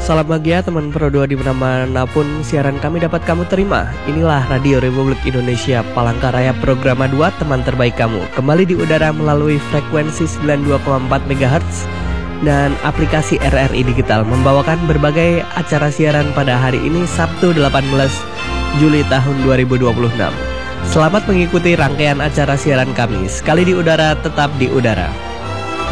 Salam bahagia teman Pro 2 dimanapun siaran kami dapat kamu terima. Inilah Radio Republik Indonesia Palangkaraya Programa 2 teman terbaik kamu. Kembali di udara melalui frekuensi 92,4 MHz dan aplikasi RRI Digital membawakan berbagai acara siaran pada hari ini Sabtu 18 Juli tahun 2026. Selamat mengikuti rangkaian acara siaran kami. Sekali di udara, tetap di udara.